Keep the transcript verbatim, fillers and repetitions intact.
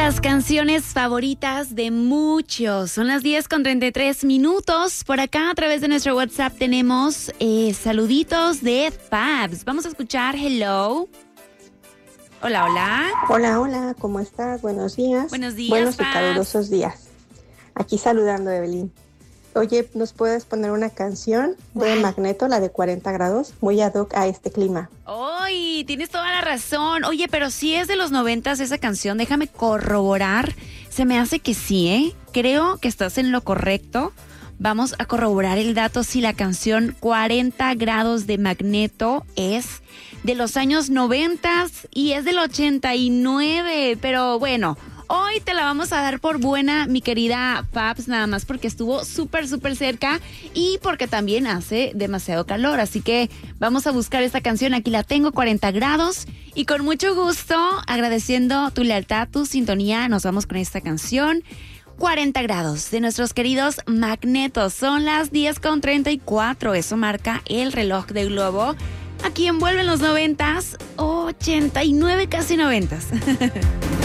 las canciones favoritas de muchos. Son las diez con treinta y tres minutos. Por acá, a través de nuestro WhatsApp, tenemos eh, saluditos de Fabs. Vamos a escuchar Hello. Hola, hola. Hola, hola, ¿cómo estás? Buenos días. Buenos días, Buenos Fabs. y calurosos días. Aquí saludando, Evelyn. Oye, ¿nos puedes poner una canción de Magneto, la de cuarenta grados? Muy ad hoc a este clima. ¡Ay! Tienes toda la razón. Oye, pero si es de los noventas esa canción, déjame corroborar. Se me hace que sí, ¿eh? Creo que estás en lo correcto. Vamos a corroborar el dato si la canción cuarenta grados de Magneto es de los años noventas y es del ochenta y nueve. Pero bueno, hoy te la vamos a dar por buena, mi querida Fabs, nada más porque estuvo súper, súper cerca y porque también hace demasiado calor. Así que vamos a buscar esta canción. Aquí la tengo, cuarenta grados. Y con mucho gusto, agradeciendo tu lealtad, tu sintonía, nos vamos con esta canción. cuarenta grados de nuestros queridos Magnetos. Son las diez con treinta y cuatro. Eso marca el reloj de globo. Aquí envuelven los noventas, ochenta y nueve, casi noventas.